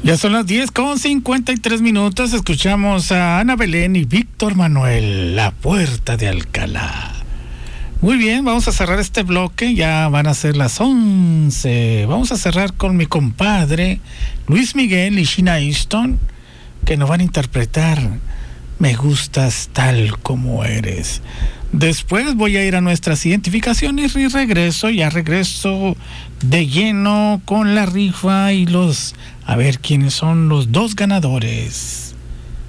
Ya son las 10:53. Escuchamos a Ana Belén y Víctor Manuel, La Puerta de Alcalá. Muy bien, vamos a cerrar este bloque. Ya van a ser las 11. Vamos a cerrar con mi compadre Luis Miguel y Sheena Easton, que nos van a interpretar Me gustas tal como eres. Después voy a ir a nuestras identificaciones y regreso de lleno con la rifa y a ver quiénes son los dos ganadores.